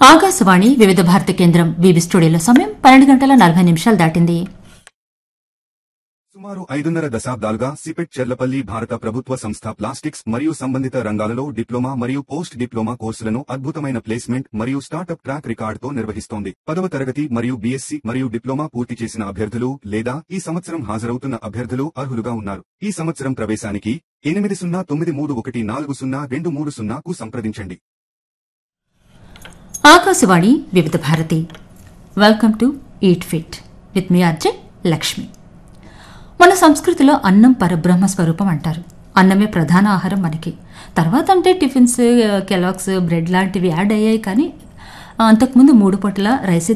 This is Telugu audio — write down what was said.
ఆకాశవాణి వివిధ భారతి కేంద్రం బీబీ స్టూడియోలో సమయం 12:40 దాటింది. సుమారు 5.5 దశాబ్దాలుగా సిపెట్ చెర్లపల్లి భారత ప్రభుత్వ సంస్థ ప్లాస్టిక్స్ మరియు సంబంధిత రంగాలలో డిప్లొమా మరియు పోస్ట్ డిప్లొమా కోర్సులను అద్భుతమైన ప్లేస్మెంట్ మరియు స్టార్టప్ ట్రాక్ రికార్డుతో నిర్వహిస్తోంది. 10వ తరగతి మరియు బీఎస్సీ మరియు డిప్లొమా పూర్తి చేసిన అభ్యర్థులు లేదా ఈ సంవత్సరం హాజరవుతున్న అభ్యర్థులు అర్హులుగా ఉన్నారు. ఈ సంవత్సరం ప్రవేశానికి 8093140230కు సంప్రదించండి. ఆకాశవాణి వివిధ Bharati. Welcome to eat fit with me అర్జయ్ Lakshmi. మన సంస్కృతిలో అన్నం పరబ్రహ్మ స్వరూపం అంటారు. అన్నమే ప్రధాన ఆహారం మనకి. తర్వాత అంటే టిఫిన్స్, కెలాగ్స్, బ్రెడ్ లాంటివి యాడ్ అయ్యాయి. కానీ అంతకుముందు 3 పూటల రైస్